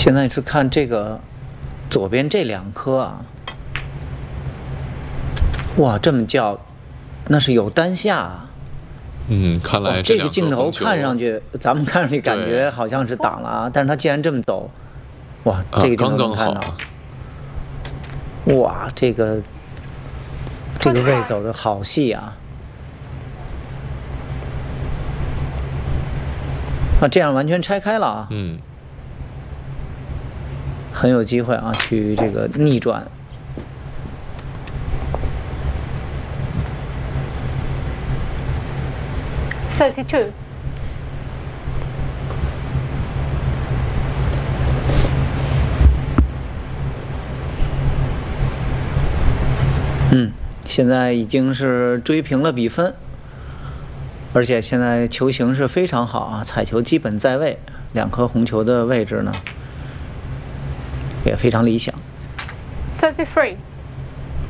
现在是看这个左边这2颗啊，哇，这么叫，那是有单下啊。 看来这个镜头看上去，咱们看上去感觉好像是挡了啊，但是它既然这么走，哇，这个镜头能看到，哇，这个位走的好细啊。这样完全拆开了啊。很有机会啊，去这个逆转。 32. ”现在已经是追平了比分，而且现在球形是非常好啊，彩球基本在位，2颗红球的位置呢也非常理想。 33.